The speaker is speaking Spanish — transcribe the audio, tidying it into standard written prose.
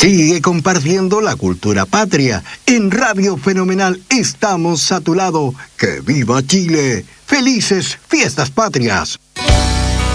Sigue compartiendo la cultura patria. En Radio Fenomenal estamos a tu lado. ¡Que viva Chile! ¡Felices Fiestas Patrias!